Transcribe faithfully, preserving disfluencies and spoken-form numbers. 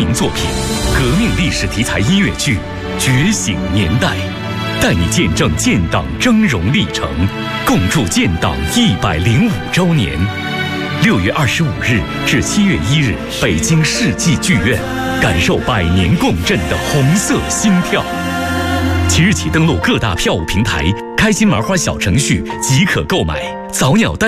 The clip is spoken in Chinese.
名作品，革命历史题材音乐剧《觉醒年代》，带你见证建党峥嵘历程，共筑建党一百零五周年。六月二十五日至七月一日，北京世纪剧院，感受百年共振的红色心跳。即日起登录各大票务平台，开心麻花小程序即可购买。早鸟单